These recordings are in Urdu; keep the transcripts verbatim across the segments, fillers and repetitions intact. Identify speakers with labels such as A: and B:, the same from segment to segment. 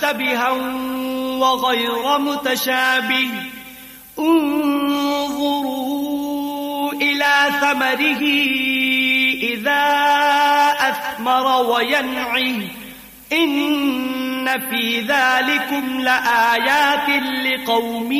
A: مشتبها وغير متشابه انظروا إلى ثمره إذا أثمر وينعه إن في ذلكم لآيات لقوم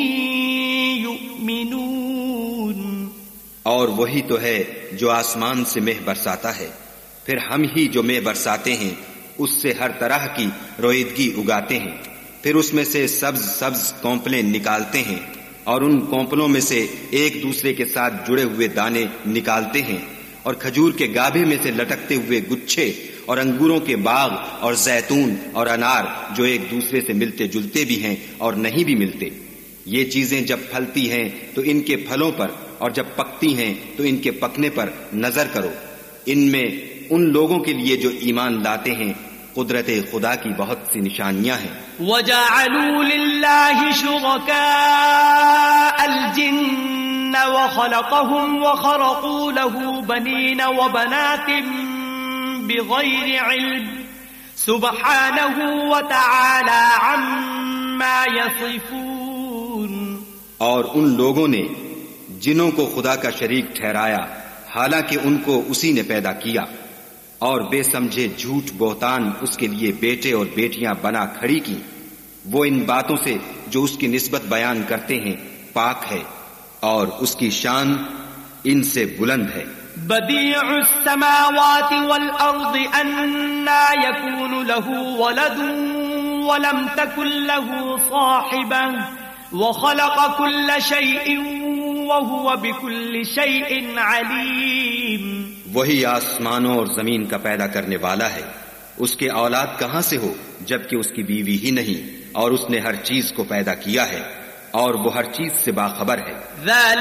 A: يؤمنون.
B: اور وہی تو ہے جو آسمان سے مہ برساتا ہے، پھر ہم ہی جو مہ برساتے ہیں اس سے ہر طرح کی رویدگی اگاتے ہیں، پھر اس میں سے سبز سبز کونپلیں نکالتے ہیں اور ان کونپلوں میں سے ایک دوسرے کے ساتھ جڑے ہوئے دانے نکالتے ہیں، اور کھجور کے گابھے میں سے لٹکتے ہوئے گچھے، اور انگوروں کے باغ اور زیتون اور انار جو ایک دوسرے سے ملتے جلتے بھی ہیں اور نہیں بھی ملتے. یہ چیزیں جب پھلتی ہیں تو ان کے پھلوں پر، اور جب پکتی ہیں تو ان کے پکنے پر نظر کرو. ان میں ان لوگوں کے لیے جو ایمان لاتے ہیں قدرت خدا کی بہت سی نشانیاں ہیں.
A: وَجَعَلُوا لِلَّهِ شُرَكَاءَ الْجِنَّ وَخَلَقَهُمْ وَخَرَقُوا لَهُ بَنِينَ وَبَنَاتٍ بِغَيْرِ عِلْمٍ سُبْحَانَهُ وَتَعَالَى عَمَّا يَصِفُونَ.
B: اور ان لوگوں نے جنوں کو خدا کا شریک ٹھہرایا حالانکہ ان کو اسی نے پیدا کیا، اور بے سمجھے جھوٹ بہتان اس کے لیے بیٹے اور بیٹیاں بنا کھڑی کی. وہ ان باتوں سے جو اس کی نسبت بیان کرتے ہیں پاک ہے، اور اس کی شان ان سے بلند ہے.
A: بديع السماوات والأرض أنى يكون له ولد ولم تكن له صاحبة وخلق كل شيء وهو بكل شيء عليم.
B: وہی آسمانوں اور زمین کا پیدا کرنے والا ہے، اس کے اولاد کہاں سے ہو جبکہ اس کی بیوی ہی نہیں، اور اس نے ہر چیز کو پیدا کیا ہے اور وہ ہر چیز سے باخبر ہے.